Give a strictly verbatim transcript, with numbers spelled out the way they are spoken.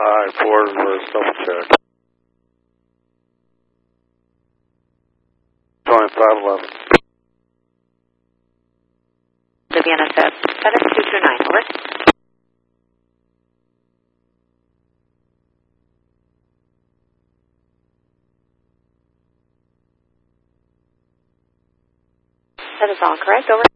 Alright, Ford, we're double check. twenty-five eleven. The V N S S seven two two nine, over. That is all correct, over.